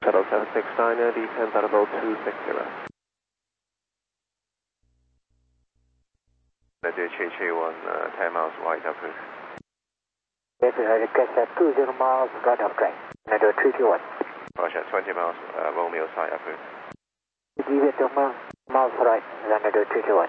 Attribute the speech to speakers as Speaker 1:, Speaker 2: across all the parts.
Speaker 1: Shuttle 769, D10 Level 260.
Speaker 2: Latitude 331, 10 miles wide, approved.
Speaker 3: Yes, I request at 20 miles right of track. Latitude 321.
Speaker 2: Roger, 20 miles, Romeo side, approved.
Speaker 3: Give it 2 miles right, latitude 321.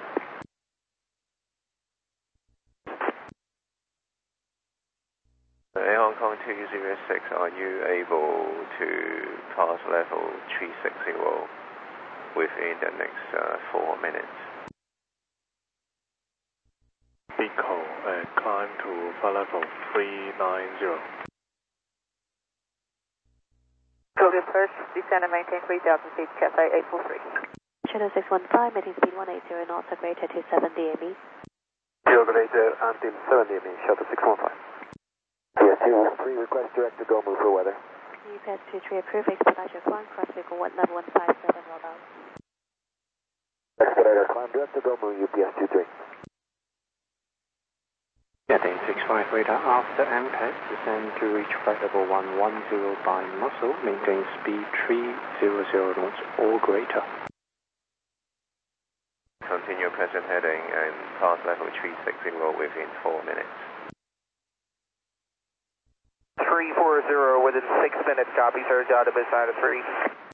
Speaker 2: Air Hong Kong 206, are you able to pass level 360 within the next 4 minutes?
Speaker 1: Echo, climb to flight level 390.
Speaker 4: Golden First, descend and maintain 3,000 feet, Cathay 843.
Speaker 5: Channel 615, maintain speed 180 knots, operator to 7 DME.
Speaker 1: Operator until 7 DME, Shuttle 615.
Speaker 3: Yes, 203, request direct to go move for weather.
Speaker 5: UPS 23 approved, expediter climb, cross vehicle 1 level 157, roll out.
Speaker 3: Expediter climb direct to go move UPS 23.
Speaker 6: Cathay 65 radar after MPEG, descend to reach flight level 110 by muscle, maintain speed 300 knots or greater.
Speaker 2: Continue present heading and pass level 360 within 4 minutes.
Speaker 4: 340 within 6 minutes, copy sir, Jada beside of 3.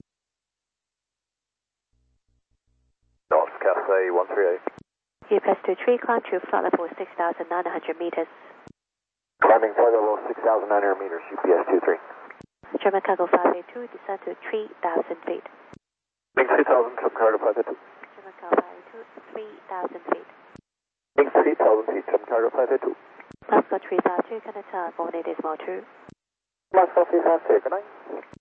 Speaker 1: North Cathay 138.
Speaker 5: UPS 23, climb to flight level 6,900 meters.
Speaker 3: Climbing flight level 6,900 meters, UPS 23.
Speaker 5: German cargo 582, descend to 3,000 feet.
Speaker 1: Link 3000, German cargo 582.
Speaker 5: German cargo 582, 3,000 feet.
Speaker 1: Link 3000 feet, German cargo 582.
Speaker 5: Moscow 352, Canada, Bonnet is Mode 2.
Speaker 3: Moscow 352, good night.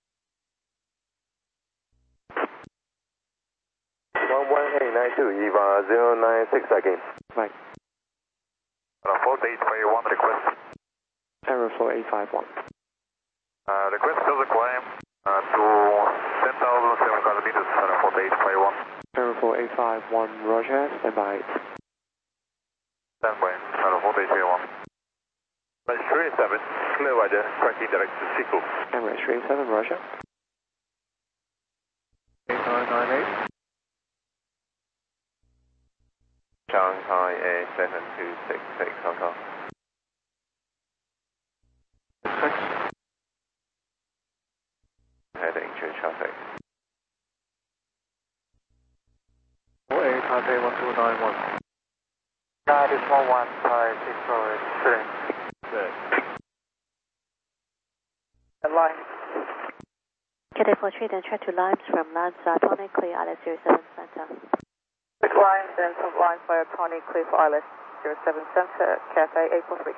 Speaker 1: 11892, EVA 096 again.
Speaker 6: Right.
Speaker 7: 4851 request.
Speaker 6: Error 4851.
Speaker 7: Request further climb to 10,700 meters, 4851.
Speaker 6: Error 4851, roger, standby.
Speaker 7: Standby, 4851. Emirates 37, clear weather, tracking direct to Siku.
Speaker 6: Emirates 37, roger.
Speaker 1: 8998.
Speaker 2: Shanghai Air 7266, Hong Kong.
Speaker 1: 6.
Speaker 2: Heading through traffic.
Speaker 1: 48 Taipei 1291.
Speaker 3: That is 11563.
Speaker 1: Good.
Speaker 4: Line.
Speaker 5: Cathay 43, then track to Limes from Limes, Tonic, clear, Alice 07 Center.
Speaker 4: Quick line, then from line for Tony Cliff Islet 07 Center, Cathay 843.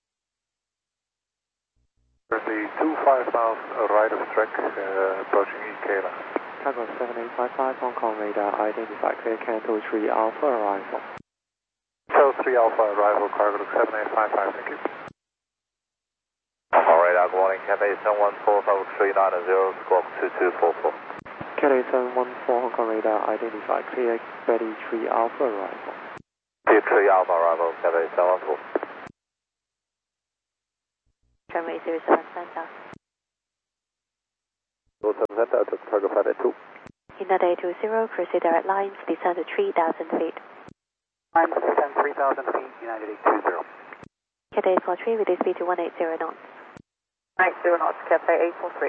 Speaker 1: Currently 25 miles right of track, approaching Ikela.
Speaker 6: Cargo 7855, Hong Kong radar, identify clear, Canto 3 Alpha arrival.
Speaker 1: So 3 Alpha arrival, cargo 7855, thank you.
Speaker 7: Hong Kong radar, good morning, Cathay 7145390, squawk 2244.
Speaker 6: Cathay 714, Hong Kong radar, identify clear, ready 3 Alpha arrival.
Speaker 7: 3 Alpha arrival, Cathay 714.
Speaker 5: Runway 07 Center.
Speaker 1: 07 Center, just cargo 582.
Speaker 5: United 820, proceed direct lines, descend to 3,000 feet.
Speaker 3: Line descend 3,000 feet, United 820.
Speaker 5: Cathay 43, with speed to 180 knots.
Speaker 4: 90 knots, Cathay 843.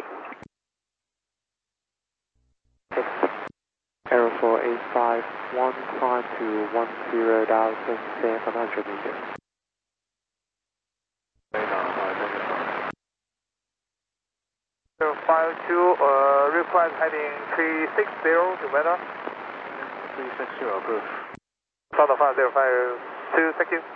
Speaker 6: Error 4851, climb to 10,700 meters.
Speaker 1: Radar, identify.
Speaker 4: 052, request heading 360 to weather.
Speaker 1: 360, approved.
Speaker 4: Southern 5052, thank you.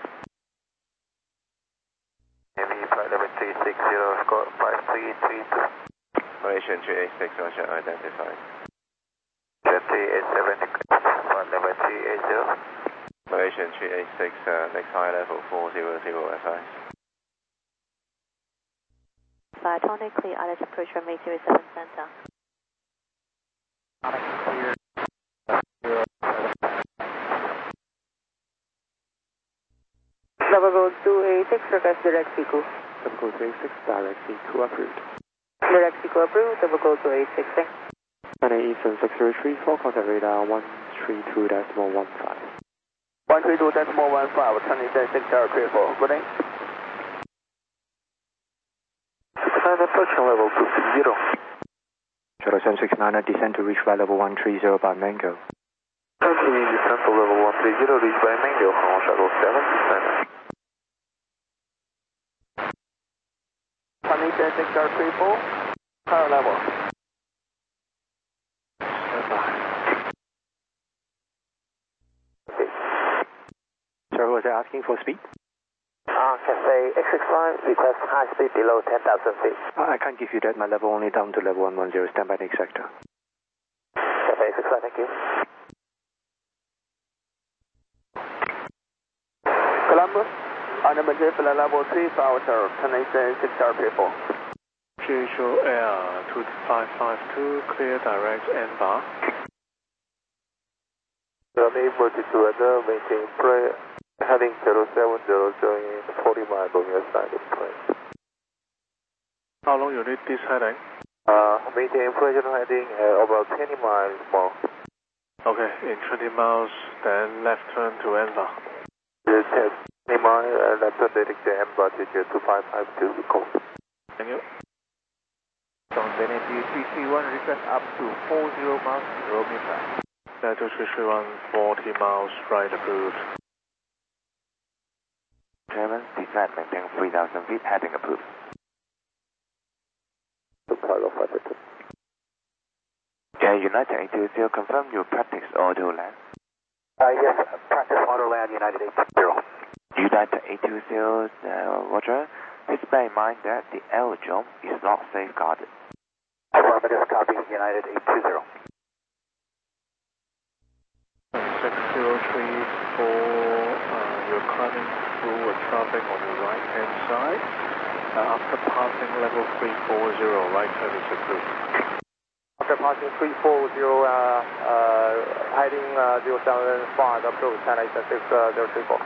Speaker 7: Heavy flight level 360, score 5332.
Speaker 2: Malaysian 386, roger, identified.
Speaker 7: Cathay 87, flight level 380.
Speaker 2: Malaysian 386, next high level 400 FI.
Speaker 5: By Tonic, clear, Alice approach runway 07 Center.
Speaker 4: Level 286, request direct Siku.
Speaker 6: Typical 36, direct C2 approved.
Speaker 4: Clear Mexico approved, then we'll go to 866.
Speaker 6: China Eastern 6334, contact radar 132.15.
Speaker 3: 132.15, turning 6034, good day.
Speaker 1: And approaching level 260.
Speaker 6: Shuttle 769, descend to reach flight level 130 by Mango.
Speaker 1: Continue descent to level 130, reach by Mango, Hong Shuttle 769.
Speaker 3: Turning 6034, current level.
Speaker 6: Sir, was I asking for speed?
Speaker 3: Cathay X65, request high speed below 10,000 feet.
Speaker 6: I can't give you that. My level only down to level 110. Stand by the next sector.
Speaker 3: Cathay X65, thank you. Columbus, Unlimited flight level 3 for outer, turning 6034.
Speaker 1: GHO Air 2552, clear direct N bar. Unable to weather, maintain prayer. Heading 070, showing 40 miles on your side of plane. How long you need this heading? Maintain pressure heading about 20 miles more. Okay, in 20 miles, then left turn to Enva. Yes, 20 miles, left turn direct to Enva, to 2552, call. Thank you.
Speaker 3: Benin 331, request up to 40 miles, Romeo flight.
Speaker 1: Delta 331, 40 miles, right approved.
Speaker 3: German, descent, maintain 3,000 feet, heading approved. United 820, confirm your practice auto land.
Speaker 1: Yes, practice auto land, United 820.
Speaker 3: United 820, Roger. Please bear in mind that the aerodrome is not safeguarded.
Speaker 1: Affirmative, copy, United 820. 6034, you're climbing through a traffic on the right-hand side. After passing level 340, right turn is approved. After passing 340, heading 075, approved, China Eastern 6034.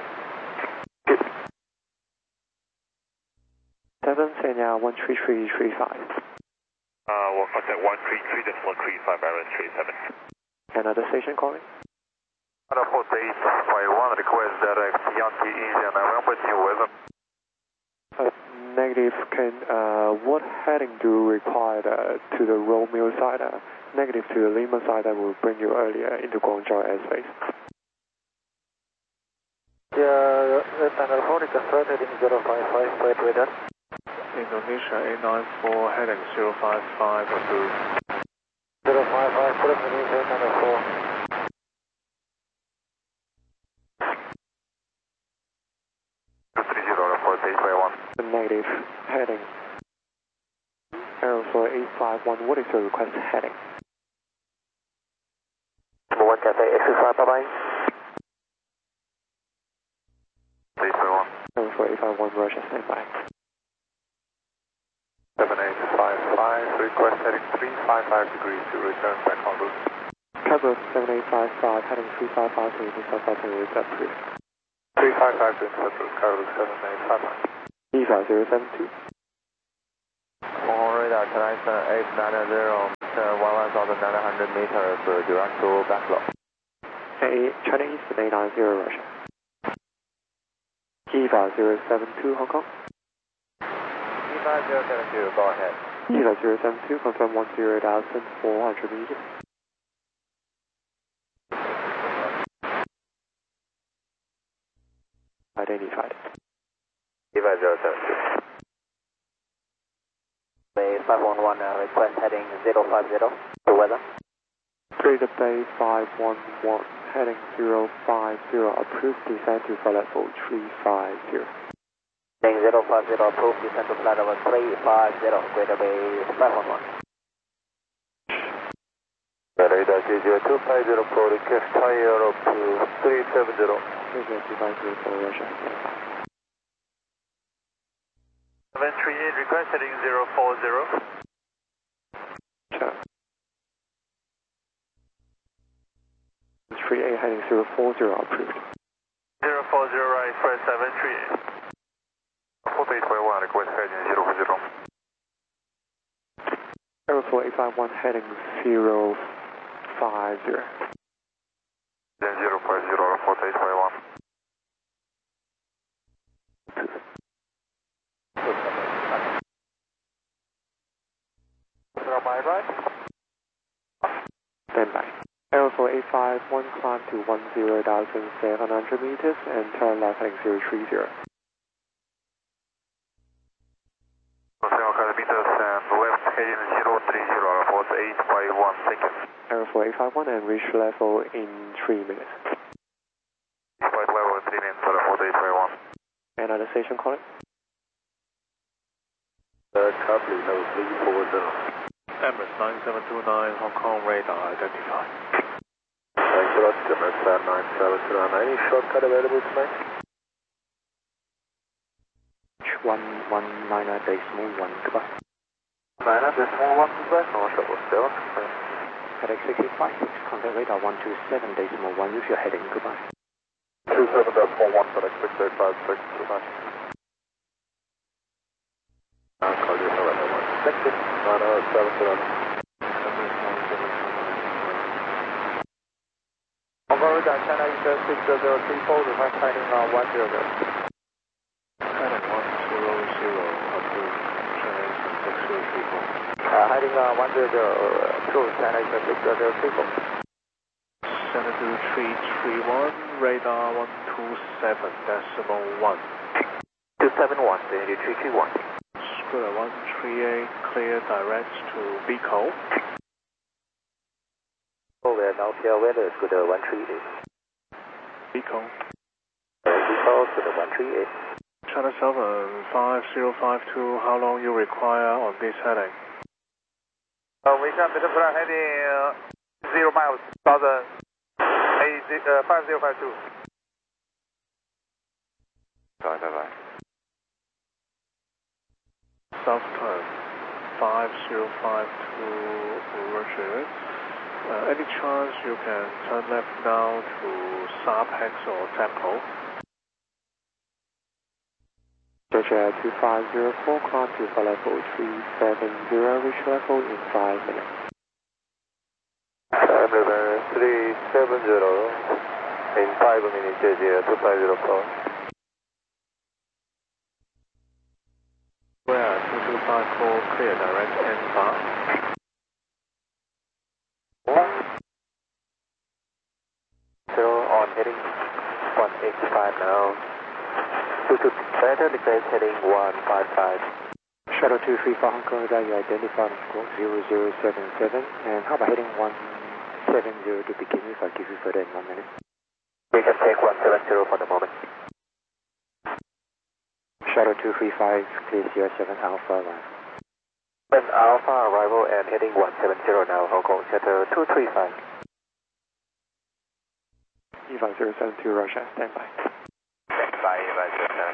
Speaker 6: 7, Sanya 13335.
Speaker 7: We'll contact 133.35, Aaron 37.
Speaker 6: Another station calling?
Speaker 1: Another 4851, request direct Yankee India November, new weather.
Speaker 6: Negative, what heading do you require to the Romeo side? Negative to the Lima side, that will bring you earlier into Guangzhou airspace.
Speaker 1: Yeah, Channel 4, request heading 055, flight radar. Indonesia 894, heading 055, approved. 055, put up Indonesia, Channel 4.
Speaker 6: Negative, heading. Aerofoil 851, what is your request heading?
Speaker 1: Number 1 Cathay X65, bye-bye. 851.
Speaker 6: Aerofoil 851, Russia, stand by.
Speaker 1: 7855, request heading 355 degrees to return back on route.
Speaker 6: Cover 7855, heading 355 to New South Wales is approved.
Speaker 1: 355 to approved, Carlos 7855.
Speaker 6: EVA 072.
Speaker 3: On radar, China Eastern 890, 11,900 meters, direct to backlog.
Speaker 6: China Eastern 890, Russia. EVA 072, Hong Kong.
Speaker 3: EVA 072, go ahead.
Speaker 6: EVA 072, confirm 10,400 meters. Identified.
Speaker 3: EVA 072. Bay 511, request heading 050, to weather.
Speaker 6: Greater Bay 511, heading 050, approved descent to flight level 350.
Speaker 3: Heading 050, approved descent to flight level 350, Greater Bay 511.
Speaker 1: Radar KJ250 for request higher up to 370.
Speaker 6: KJ250 for Russia.
Speaker 7: 738, request heading 040.
Speaker 6: Sure. 38 heading 040 approved.
Speaker 7: 040, right, press 738.
Speaker 1: 4851, request heading 040.
Speaker 6: Airflow 851 heading 050.
Speaker 7: 050 4851. My right.
Speaker 6: Stand by. Airflow 851 climb to 10,700 meters and turn left heading 030.
Speaker 7: 700 meters and left heading 030 for 851. Thank you.
Speaker 6: Airflow 851 and reach level in 3 minutes.
Speaker 7: Flight level in 3 minutes for 851.
Speaker 6: Another station calling.
Speaker 1: Copy, no 340. Emirates 9729, Hong Kong radar identified. Thanks a lot, Emirates 9729. Any shortcut available tonight?
Speaker 6: 119.1, goodbye.
Speaker 1: 9.1, goodbye, no trouble, 7.
Speaker 6: FedEx 6856, contact radar 127.1 if you're heading, goodbye.
Speaker 1: 27.1, FedEx 6856, goodbye. Call you November 1. Thank you. 907. Hong Kong radar, China Eastern 6034, request heading 100. Heading 100, approved, China Eastern 6034. Heading 100, approved, China Eastern 6034. Center 2331, radar 127.1. 271, Center 331. Scooter 138, clear direct to Bico. We are now clear weather, Scooter 138. Bico. Bico, Scooter 138. China 75052, how long you require on this heading? We can deliver heading 0 miles, 5052. Bye. South turn 5052 Roger. Any chance you can turn left now to Sarpex or Temple?
Speaker 6: Georgia 2504, climb to level 370, reach level in 5 minutes.
Speaker 1: I'm level 370 in 5 minutes, JJ 2504. Square 2254, clear direct N bar. So on heading 185 now. 22 better, declares heading 155.
Speaker 6: Shuttle 234 Hong Kong radar, you identified on squawk 0077. And how about heading 170 to begin with? I'll give you further in 1 minute.
Speaker 1: We can take 170 for the moment.
Speaker 6: Shuttle 235, clear Sierra 7 Alpha arrival.
Speaker 1: 7 Alpha arrival and heading 170 now, Hong Kong Center 235.
Speaker 6: EVA 072, Russia, standby.
Speaker 1: Standby, EVA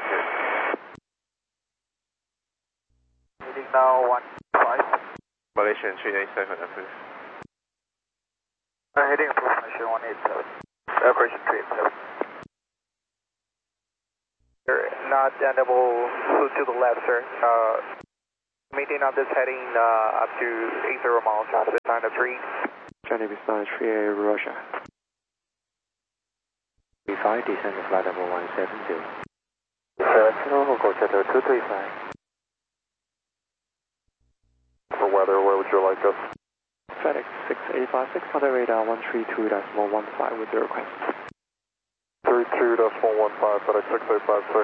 Speaker 1: 072. Heading now 15.
Speaker 2: Malaysian 387 approved.
Speaker 1: Heading approved, Malaysian 187. Operation 387. Not double to the left, sir. Maintain on this heading up to 80 miles, altitude 903.
Speaker 6: China East 938, Russia. 35, descend to flight level 170.
Speaker 1: 70, Hong Kong Center 235. For weather, where would you like us?
Speaker 6: FedEx 6856, contact radar 132.15 with the request.
Speaker 1: 32.15, FedEx 6856.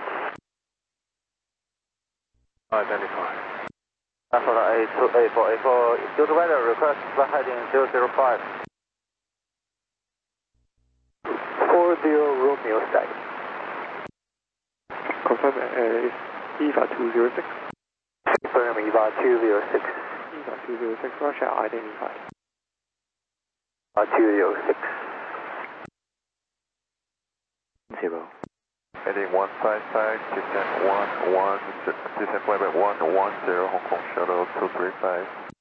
Speaker 1: Identified. Alpha 8484, good weather, request flight heading 005. 40 Romeo stag.
Speaker 6: Confirm is EVA 206.
Speaker 1: Confirm EVA 206.
Speaker 6: EVA 206, Russia, identified.
Speaker 1: 206.
Speaker 6: 0.
Speaker 7: Heading 155, descent 11, descent flight at 110, Hong Kong Shuttle 235.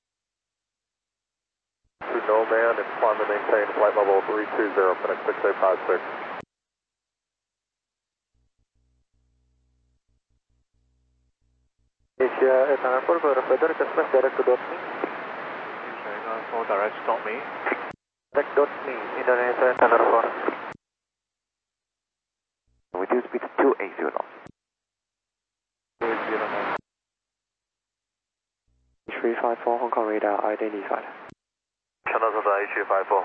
Speaker 1: To no man and climb and maintain flight level 320, FedEx 6856. Asia 944, Federica Smith, direct to Dorothy. 4 direct stop me.
Speaker 3: Direct.me, Indonesia, Standard 4. Reduce speed to 280 knots.
Speaker 1: 280 knots.
Speaker 6: 354 Hong Kong radar identified.
Speaker 7: Channel 354.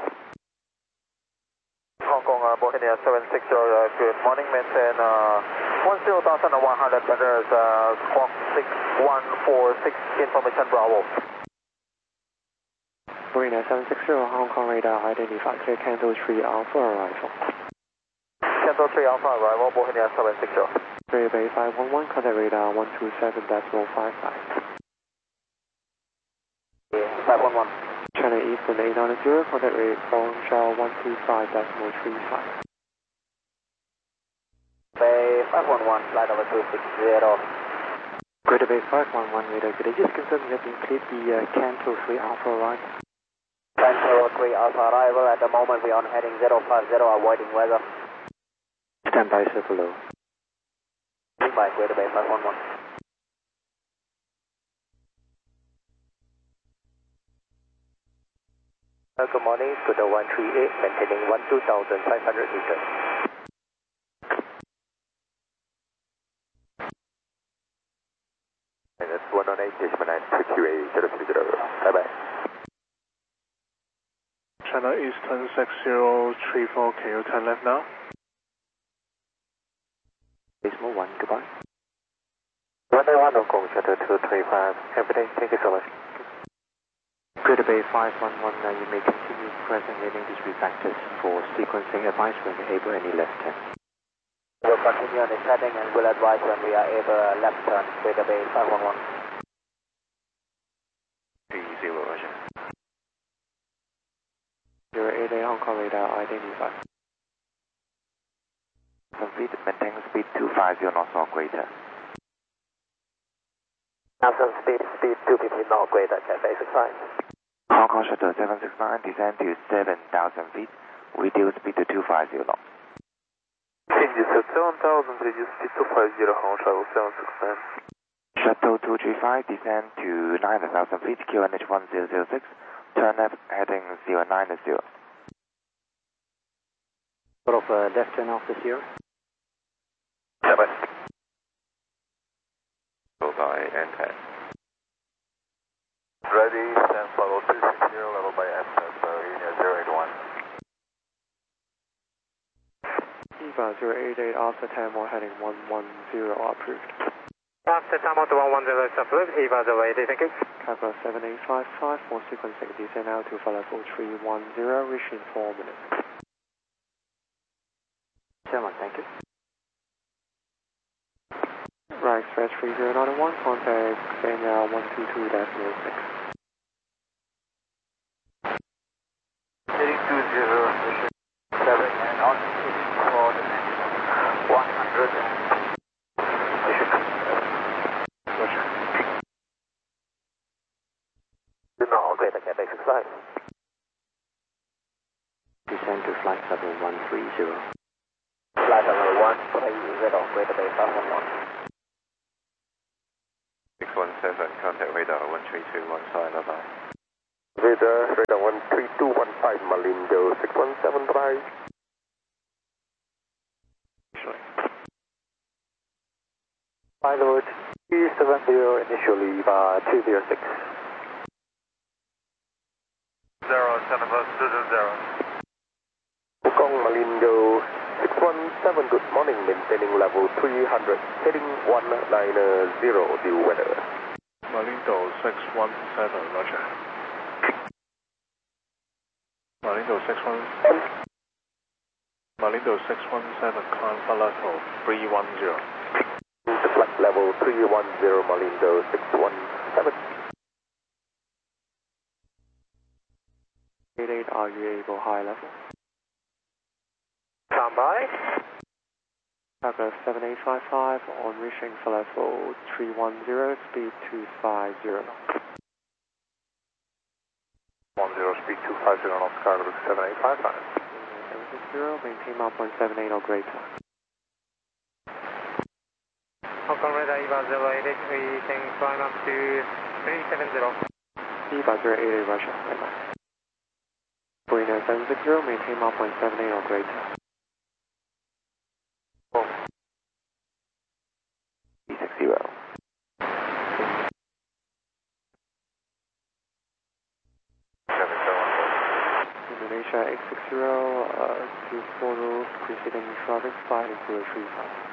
Speaker 1: Hong Kong, Bohemia 760, good morning, maintain 10,100 meters, squawk 6146, information Bravo.
Speaker 6: Bohemia 760 Hong Kong radar identified, clear Canto 3 Alpha arrival.
Speaker 1: Canto 3 Alpha arrival, Bohemia 760.
Speaker 6: Greater Bay 511, contact radar 127.55.
Speaker 1: 511.
Speaker 6: China Eastern 890, contact rate Boeing 125.35.
Speaker 1: Bay 511, flight over 260.
Speaker 6: Greater Bay 511 radar, could I just confirm you have been cleared the Canto 3 Alpha arrival?
Speaker 1: Canto 3 Alpha arrival, at the moment we are on heading 050, avoiding weather.
Speaker 6: Stand by, sir, below.
Speaker 1: By Greater Bay 511. Good morning, Scuba 138, maintaining 12,500 meters.
Speaker 7: Minus 118, Disman 2QA 030. Bye bye.
Speaker 1: China Eastern 6034, can you turn left now?
Speaker 6: Decimal 1, goodbye.
Speaker 7: 191 Hong Kong, Shuttle 235. Every day, thank you so much.
Speaker 6: Greater Bay 511, you may continue pressing landing discrete factors for sequencing advice when able any left turn.
Speaker 1: We'll continue on this heading and we'll advise when we are able left turn, Greater Bay 511.
Speaker 2: 30, Roger.
Speaker 6: 088 Hong Kong radar identified.
Speaker 3: Some feet, maintain speed 250 knots or greater.
Speaker 1: Now speed 250 knots greater, Cathay 65.
Speaker 3: Hong Kong Shuttle 769, descend to 7,000 feet, reduce speed to 250 knots.
Speaker 7: Changes to 7,000, reduce speed to 50, Hong Shuttle 769.
Speaker 3: Shuttle 235, descend to 9,000 feet, QNH 1006, turn left heading 090.
Speaker 6: Sort of left turn after 0.
Speaker 7: Yeah, bye.
Speaker 2: Go by NTAC.
Speaker 7: Ready, stand follow 260, level by MTS, Union 081.
Speaker 6: EVA 088 after Tamil heading 110 approved.
Speaker 1: After Tamil to 110 is approved, EVA 088, thank you.
Speaker 6: Kappa 7855 for sequencing descend out to level 310, reaching 4 minutes. 7, thank you. Right, express 3091, contact Kenya 122.06.
Speaker 1: Heading 20, mission 7 and on for the next 100. Mission. Roger. No, greater Cathay 65.
Speaker 6: Descend to flight level 130.
Speaker 1: Flight level 130, greater Bay 511.
Speaker 2: 617, contact radar 13215, bye-bye.
Speaker 7: Radar 13215, Malindo 6175.
Speaker 1: Pilot E70, initially 206.
Speaker 7: 07020. Hong Kong Malindo 617, good morning, maintaining level 300, heading 190, due weather.
Speaker 1: Malindo 617, Roger. Malindo 617. Malindo 617, climb for level 310.
Speaker 7: To flight level 310, Malindo 617.
Speaker 6: 88, are you able high level?
Speaker 1: Stand by.
Speaker 6: Kappa 7855 on reaching for level 310, speed 250 knots.
Speaker 7: 10, speed 250 knots, Cargo 7855.
Speaker 6: 760, maintain Mach 178 or greater.
Speaker 1: Hong Kong radar EVA 088, we can climb up to 370.
Speaker 6: E5088 Russia, bye-bye. Marina 760, maintain Mach 178 or greater.
Speaker 3: E60.
Speaker 6: Indonesia 860, to follow preceding traffic flight 035.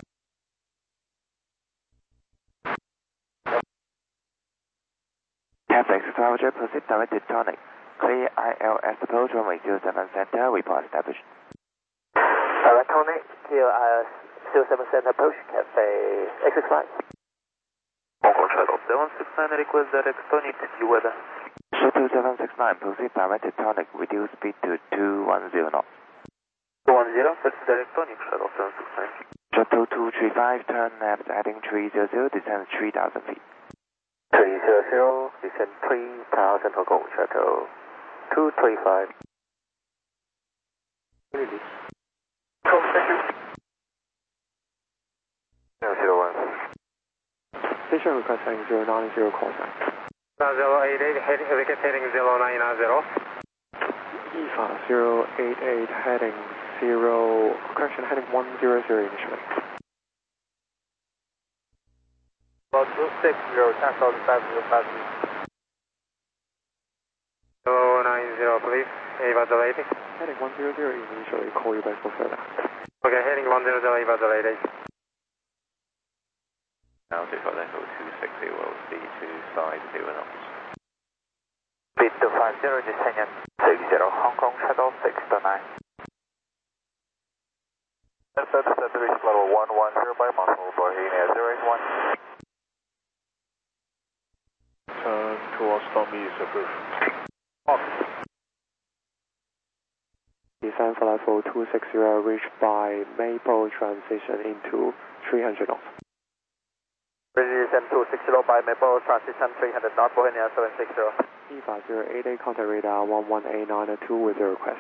Speaker 3: Cathay Extra proceed direct to Tonic. Clear ILS approach runway 07 center, report established.
Speaker 8: Direct Tonic, clear ILS 07 center approach, Cathay X65.
Speaker 1: Hong Kong Shuttle 769, request direct Tonic, view weather.
Speaker 3: Shuttle 769, proceed direct to Tonic, reduce speed to 210 knots.
Speaker 1: 210, that's direct Tonic, Shuttle 769.
Speaker 3: Shuttle 235, turn left heading 300, descend 3,000 feet.
Speaker 8: 300, descend 3,000, Hong Kong Shuttle 235.
Speaker 6: Release.
Speaker 1: Cool, thank you. 001.
Speaker 6: Station request heading 090, call sign.
Speaker 1: 088, heading 090.
Speaker 6: E5088 heading 100 initially.
Speaker 1: 260, cancel 5050. 090, please. Evaluating.
Speaker 6: Heading 100 initially, call you back for further.
Speaker 1: Okay, heading 100, evaluating.
Speaker 2: Altitude for level 260 will be to side 0 knots.
Speaker 8: Speed 250, descend at 60, Hong Kong Shuttle 629.
Speaker 1: That's reach level 110 by muscle, Bahrain Air 081. Turn towards Tommy is approved.
Speaker 6: Descend for level 260, reached by Maple transition into 300 knots.
Speaker 8: Descend 260 by Maple transition 300 knots, Bahrain Air 760.
Speaker 6: E5088 contact radar 11892 with a request.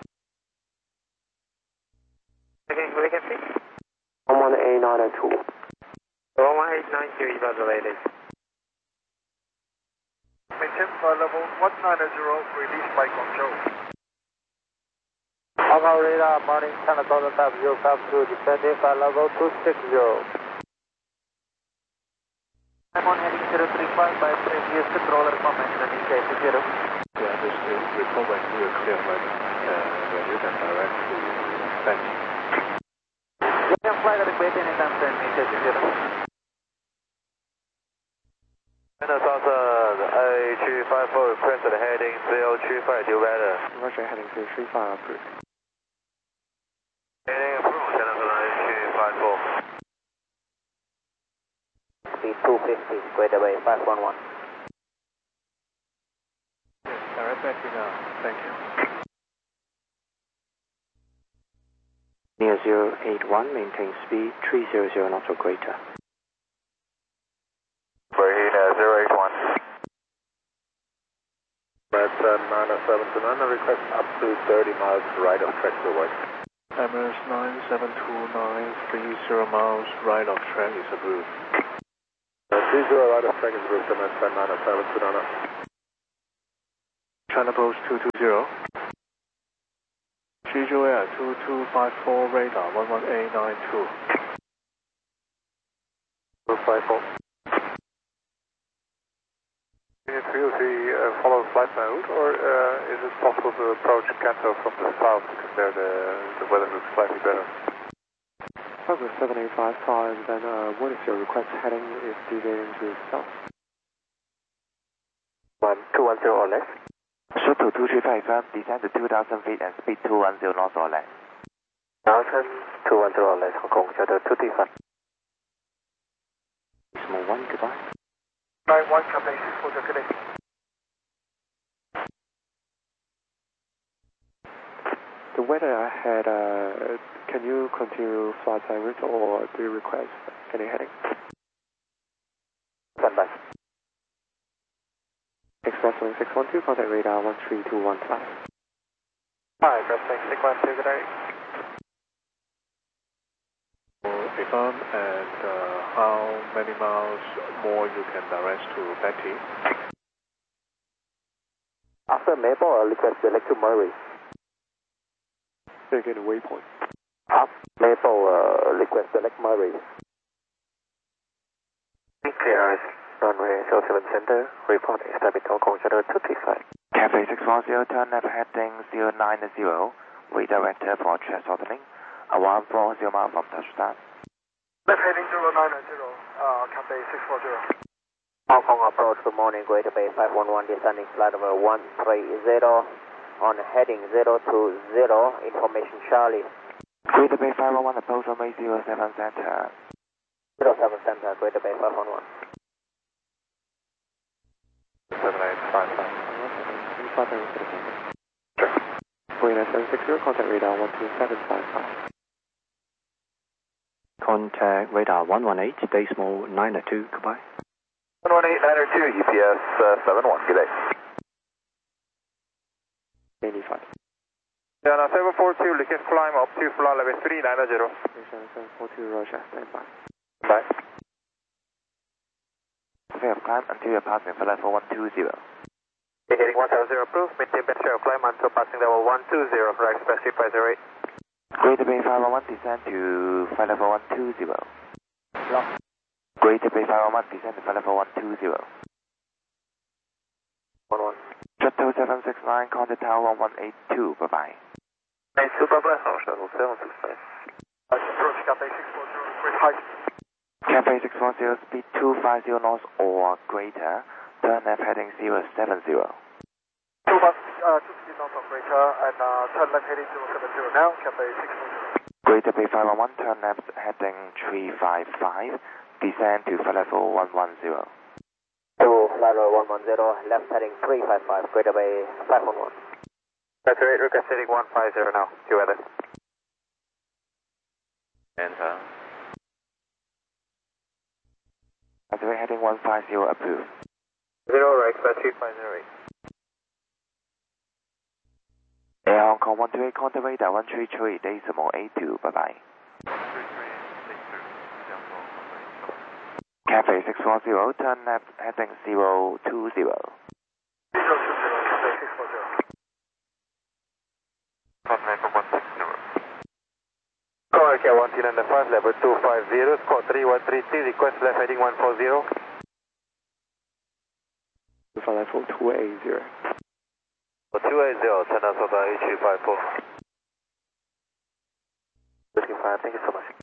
Speaker 1: Okay, we can see.
Speaker 6: 11892.
Speaker 1: 11892 evaluated. Maintain flight level 190, release by control.
Speaker 8: Hong Kong radar, morning, China 5052, descending flight level 260. I'm on heading 035 by previous controller comment, Indonesia 80.
Speaker 1: Yeah, just report when you are clear weather, when you can direct to Benny.
Speaker 8: You can fly direct by anytime, Indonesia 80.
Speaker 1: China Southern A354 requested heading 035 due weather.
Speaker 6: Russia heading 035 approved.
Speaker 1: Heading approved, China Southern A354.
Speaker 8: Speed 250, greater by 511.
Speaker 1: Yes, direct back to now. Thank you.
Speaker 6: Near 081, maintain speed 300 knots or greater.
Speaker 1: Bahrain 081. That's 907 to 9, request up to 30 miles right of track to avoid. Emirates 972 30 miles right of track is approved. 30 right of track is approved, Emirates 907 to 9. China Post 220. Jeju Air 2254 radar 11892. 254. Unit 303 follow flight mode, or is it possible to approach Kanto from the south because there the weather looks slightly better?
Speaker 6: Over 7855, and then what is your request heading if deviating to the south?
Speaker 8: 1210 or less.
Speaker 3: Shuttle 235, descend to 2,000 feet and speed 210 knots or less.
Speaker 8: 210 or less, Hong Kong Shuttle 235.
Speaker 6: Small 1, goodbye.
Speaker 1: 91 Cathay 64 today.
Speaker 6: The weather ahead, can you continue flight direct or do you request any heading?
Speaker 8: Standby.
Speaker 6: Express 612, contact radar 13215.
Speaker 1: Hi, Express 612, good day. Confirm, and how many miles more you can direct to Betty?
Speaker 8: After Maple, request select to Murray.
Speaker 6: Say again, waypoint.
Speaker 8: After Maple, request select Murray.
Speaker 3: Clear runway 07 center, report establish Hong Kong Shadow 235. Cafe 640, turn left heading 090, redirect for chest opening, 140 miles from touchdown.
Speaker 1: Left heading 090, Cafe 640.
Speaker 8: Hong Kong approach, good morning, Greater Bay 511, descending flight over 130, on heading 020, information Charlie.
Speaker 3: Greater Bay 511, approach runway 07 center.
Speaker 8: 07 center, Greater Bay 511.
Speaker 7: 7855.
Speaker 6: Marina 760, contact radar 12755. Contact radar 118, decimal 902, goodbye.
Speaker 7: 11892, UPS 71, good day.
Speaker 6: 85.
Speaker 1: Diana 742, request climb up to flight level 390.
Speaker 6: 742, Roger, stand by.
Speaker 1: Bye.
Speaker 3: Clear of climb until you're passing flight level 120.
Speaker 8: Heading 170 approved, maintain better of climb until passing level 120, right express 3508.
Speaker 3: Greater Bay 511, descend to flight level 120.
Speaker 8: Lock.
Speaker 3: Greater Bay 511, descend to flight level 120.
Speaker 8: 11.
Speaker 3: Shuttle 769, contact tower 1182, bye-bye.
Speaker 8: Hey, super blast, shuttle 769.
Speaker 1: Approach Cafe 640, great height.
Speaker 3: Cafe 640, speed 250 knots or greater, turn left heading 070.
Speaker 1: 250 knots of greater and turn left heading 070 now, Cafe 640.
Speaker 3: Greater Bay 511, turn left heading 355, descend to flight level 110.
Speaker 8: To flight level 110, left heading 355, Greater Bay 511. That's right, request heading 150 now, to weather.
Speaker 2: Enter.
Speaker 3: That's right, heading 150, approved.
Speaker 8: 0, right, express 3508.
Speaker 3: Air Hong Kong 128, contact radar 133, decimal 82, bye-bye. Cafe 640, turn left heading 020.
Speaker 1: 020, Cafe 640.
Speaker 7: Contact 160.
Speaker 8: Correct, 195, level 250, score 3133, request left heading 140.
Speaker 6: Flight level 280.
Speaker 8: 280, turn us over H354. 55, thank you so much.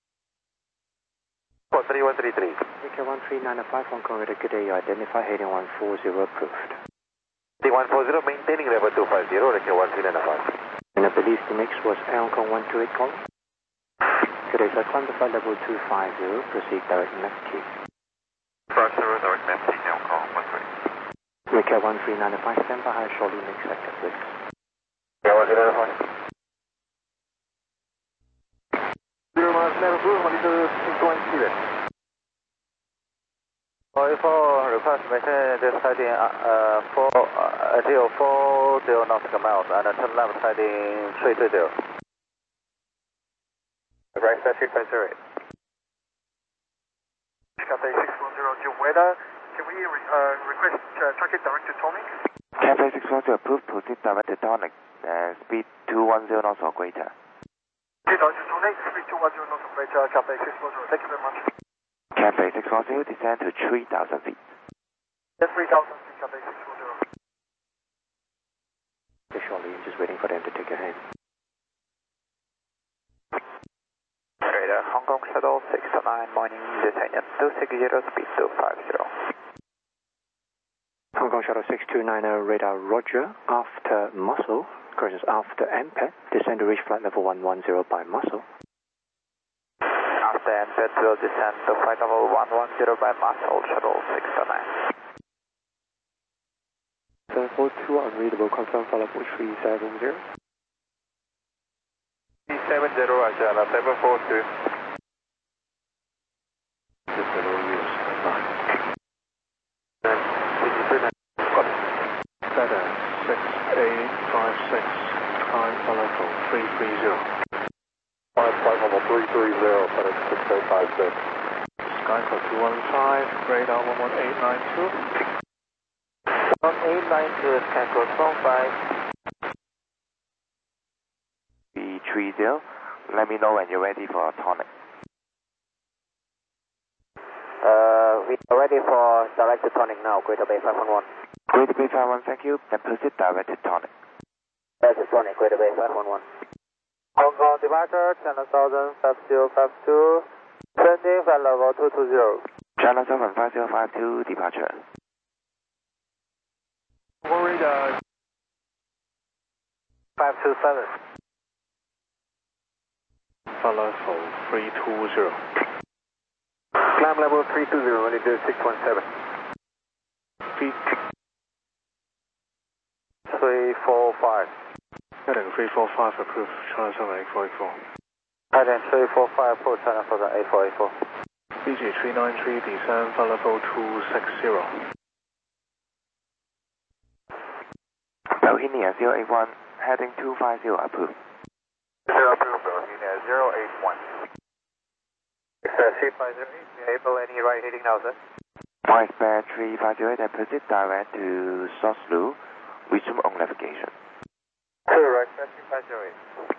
Speaker 8: Score 3133.
Speaker 6: UK 13995, Hong Kong, good day, you identify heading 140, approved.
Speaker 8: Heading 140, maintaining level 250, request 13995.
Speaker 6: And I believe the next was Air Hong Kong 128 calling. Good day, sir, climb to flight level 250, proceed direct MFT.
Speaker 7: Approach direct MFT, Hong Kong 128.
Speaker 6: Wicket 13995, stand by, shortly next sector, please.
Speaker 8: Yeah, 13995.
Speaker 1: 0 miles level 2, monitor 620.
Speaker 8: For request maintain this heading 040 nautical miles and turn left heading 330. Right, express 3508.
Speaker 1: Cafe 640, to weather. Can we request traffic direct to Tonic?
Speaker 3: Cafe 640, approved, proceed direct to Tonic, speed 210 knots or greater.
Speaker 1: Direct to Tonic, speed 210 knots of greater, Cafe 640. Thank you very much.
Speaker 3: Cafe 640, descend to 3,000 feet.
Speaker 1: Yes, 3,000 feet, Cafe 640.
Speaker 6: Okay, shortly, just waiting for them to take your hand.
Speaker 3: Radar, Hong Kong Shuttle 609, morning, descent 260, speed 250.
Speaker 6: Hong Kong Shuttle 6290, radar Roger, after Muscle, corrections after MPET, descend to reach flight level 110 by Muscle.
Speaker 3: After MPET will descend to flight level 110 by Muscle, Shuttle 609.
Speaker 6: 742, unreadable, confirm flight level 370.
Speaker 8: 370, Ajala 742.
Speaker 6: Just below you, stand by.
Speaker 1: Feather 6856, climb flight level 330.
Speaker 7: Flight level 330, Feather 6856.
Speaker 1: Skycall 215, radar 11892. On 892, Canco 5.
Speaker 3: B30, let me know when you're ready for a tonic.
Speaker 8: We are ready for direct to tonic now, Greater Bay 511.
Speaker 3: Greater Bay 511, thank you. Then proceed direct to tonic.
Speaker 8: Direct to tonic, Greater Bay 511.
Speaker 1: Hong Kong departure, China Southern 5052, sending flight level 220.
Speaker 3: China Southern 5052, departure.
Speaker 1: Radar 527. Flight level 320. Climb level 320, ready to 617. Feet 345. Heading 345, approved, China Southern 8484. Heading 345, approach China Southern 8484. BG 393, descend, flight level 260.
Speaker 3: Bohemia 081, heading 250, approved.
Speaker 1: 0 approved, Bohemia 081. C508, able any right heading now, sir?
Speaker 3: White Bear 358, and proceed direct to Soslu. Resume on navigation.
Speaker 1: Correct, 358.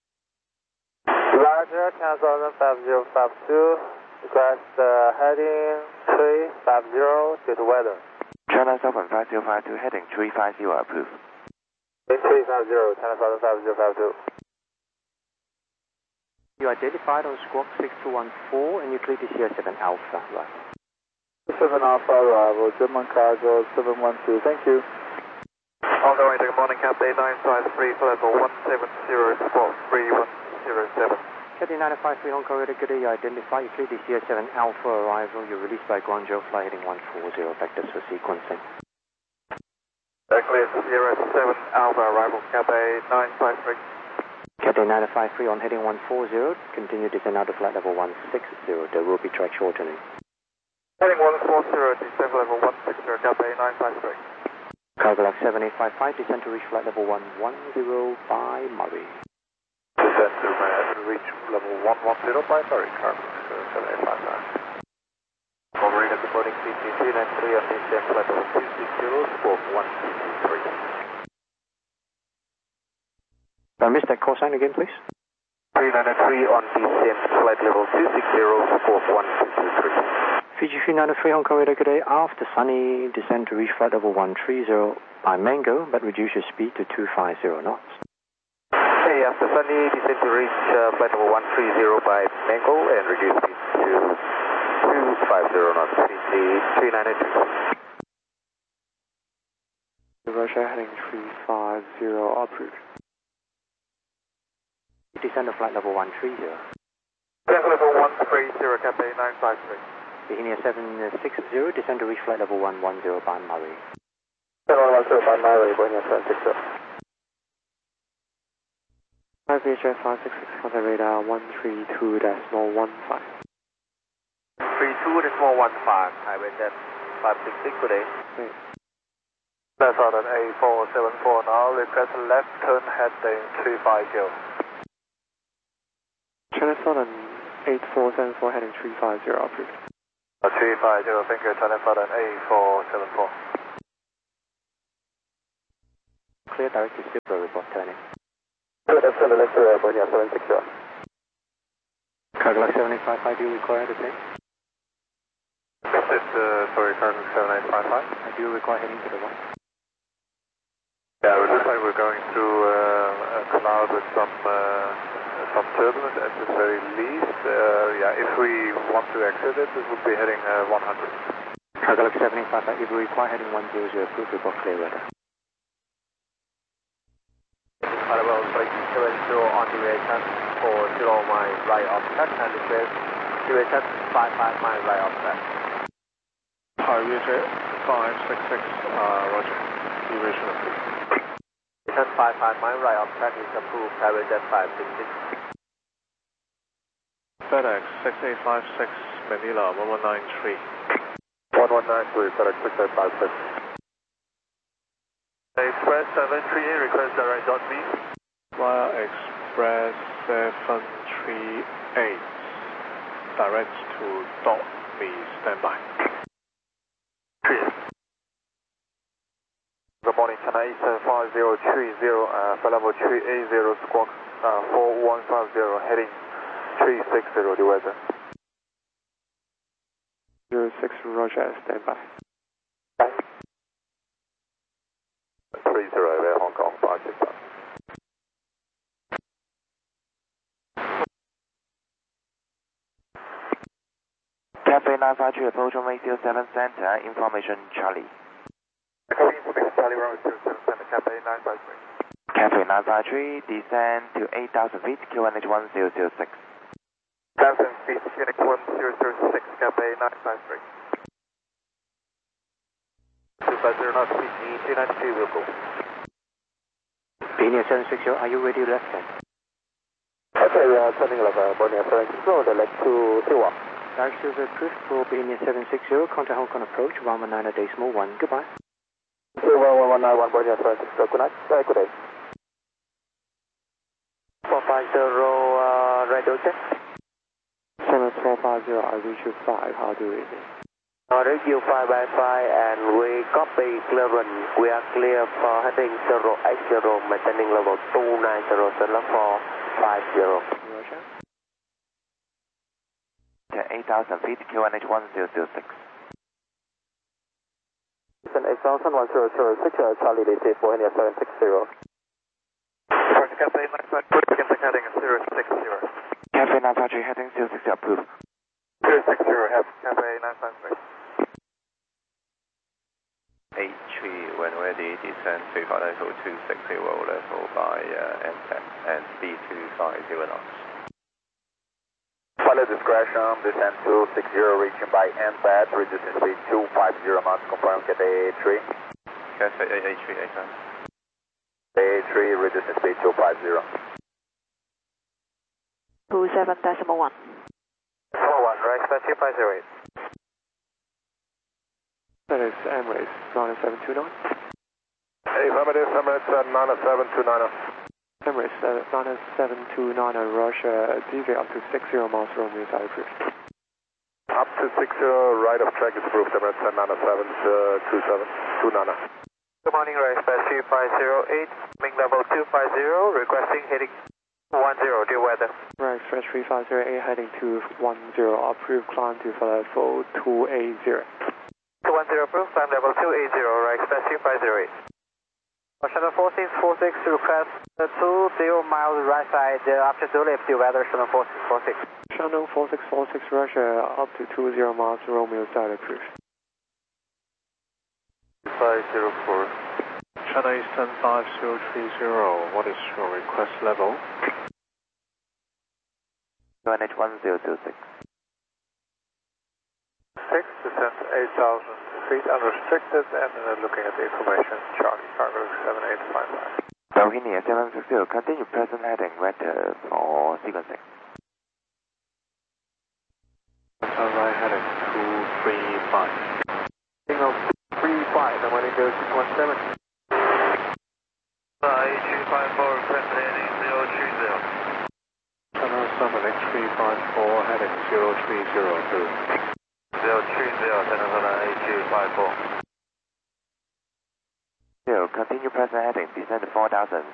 Speaker 1: Roger, China Southern 5052, request heading 350 due to weather.
Speaker 3: China Southern 5052, heading 350, approved.
Speaker 1: 350, China Southern 5052.
Speaker 6: You identified on squawk 6214 and you cleared the Sierra 7 Alpha, right?
Speaker 1: 7 Alpha arrival, German cargo 712, thank you. On the way to good morning, Cap 8953, level 170, squawk 3107.
Speaker 6: Cathay 953 Hong Kong, good day, you identified, you cleared the Sierra 7 Alpha arrival, you're released by Guangzhou, flight heading 140, vectors for sequencing.
Speaker 1: Clear Sierra 7 Alpha arrival, Cathay 953.
Speaker 6: Cathay 953 on heading 140, continue descend out to flight level 160, there will be track shortening.
Speaker 1: Heading 140, descend level 160, Cathay 953.
Speaker 6: Cargolac 7855, descend to reach flight level 110 by Murray.
Speaker 1: Descend to reach level 110 by Murray, Cargolac 7855. Overrated reporting CT 393 on descend flight level 260, squawk 1223.
Speaker 6: I missed that call sign again, please.
Speaker 1: 393 on descent flight level 260, squawk 1223.
Speaker 6: Fiji 393 Hong Kong, good day. After sunny, descend to reach flight level 130 by Mango, but reduce your speed to 250 knots.
Speaker 1: Hey, after sunny, descend to reach flight level 130 by Mango and reduce speed to 250 knots. Fiji 392.
Speaker 6: Russia heading 350, approved. Descend to flight level 130.
Speaker 1: Descend level 130, Cathay 953.
Speaker 6: Bohemia 760, descend to reach flight level 110 by Murray.
Speaker 1: 110 by Murray, Bohemia 760.
Speaker 6: 5 VHF 566 on the radar 132.15.
Speaker 1: 32.15, highway jet 566 today. That's on an A474 now, request left turn heading 350.
Speaker 6: China Southern 8474 heading 350, approved.
Speaker 1: 350, thank you, China Southern A474.
Speaker 6: Clear direct to Silver, report turning.
Speaker 1: Good, that's let's do it, Bohemia 760.
Speaker 6: Cargolac 7855, do you require the same?
Speaker 1: Sorry, Cargolac 7855.
Speaker 6: I do require heading to the right.
Speaker 1: Yeah, it looks like we're going through a cloud with some turbulence at the very least. Yeah, if we want to exit it, it would be heading 100.
Speaker 6: Cargolac 7855, if we require heading 100, approved, report clear weather.
Speaker 8: Level 370 on duration 40 miles right offset and request duration 55 miles right offset.
Speaker 1: Highway jet 566, roger. Duration approved.
Speaker 8: Duration 55 miles right offset is approved. Highway jet 566.
Speaker 1: FedEx 6856, Manila 1193. 1193, FedEx 6856. Express 738, request direct dot me. Via Express 738, direct to dot me, standby. Clear. Eastern 5030, flight level 380, squawk 4150, heading 360, the weather.
Speaker 6: 06, Roger, stand by.
Speaker 1: 30, Hong Kong, 565.
Speaker 3: Cafe 953, approach from 807 Center, information Charlie.
Speaker 1: Copy information Charlie, runway 07 Center, Cafe 953.
Speaker 3: Cafe 953, descend to 8,000 feet, QNH 1006.
Speaker 1: 1000 feet, QNH 1006, Cafe 953. 250 knots, PG 293 will go.
Speaker 6: Benia 760, are you ready left hand?
Speaker 1: Okay, we are turning left, Benia 760, the leg to Tiwa.
Speaker 6: Directions approved for Benia 760, contact Hong Kong approach, 119.1, goodbye.
Speaker 1: 11191, Benia 760, good night, good day. 450, radio check.
Speaker 6: 7450, I reach you 5, how do we do?
Speaker 8: Reach you 5 by 5 and we copy clearance. We are clear for heading 080, maintaining level 290, select for 50.
Speaker 6: Roger.
Speaker 3: To 8,000 feet, QNH 1006.
Speaker 1: Eastern 8000, 1006, Charlie, they say for India 760. First Cafe 953, heading 060.
Speaker 3: Cafe 953, heading 060, approved.
Speaker 1: 060, have Cafe 953.
Speaker 2: 83, when ready, descend to flight level 260, level by MTEC and speed 250 knots.
Speaker 1: Pilot discretion, descend to 60, reaching by NPAD, reducing speed 250 knots, confirm Cathay 3.
Speaker 2: Cathay 83, ASA.
Speaker 1: Cathay 3, reducing speed 250.
Speaker 5: 27.1.
Speaker 1: 41, right, 2508.
Speaker 6: That is Emirates 9729.
Speaker 1: Affirmative, Emirates 97290.
Speaker 6: Emirates 9729, Russia, deviate up to 60 miles from your side approved.
Speaker 1: Up to 60, right of track is approved, Emirates 97229. Good morning, right, 3508, wing level 250, requesting heading 10, dear weather.
Speaker 6: Right, Express 3508, heading to 10, approved, climb to flight level 280.
Speaker 1: 210 approved, climb level 280, right, Express 3508. Channel 4646, request 20 miles right side, after to left, dear weather, Channel 4646.
Speaker 6: Channel 4646, Russia, up to 20 miles, Romeo side approved.
Speaker 1: 504.
Speaker 7: Channel Eastern 5030, what is your request level?
Speaker 3: QNH 1006.
Speaker 1: 6, descent 8,000 feet, unrestricted, and looking at the information, Charlie, cargo 7855.
Speaker 3: Bohemia 760, continue present heading, ready for sequencing.
Speaker 7: Right heading 235.
Speaker 1: Signal 35, and when it goes to 17. 8254, request heading 030.
Speaker 7: Channel 78354, heading 0302.
Speaker 1: 030, Channel 8254.
Speaker 3: Continue present heading, descend to 4,000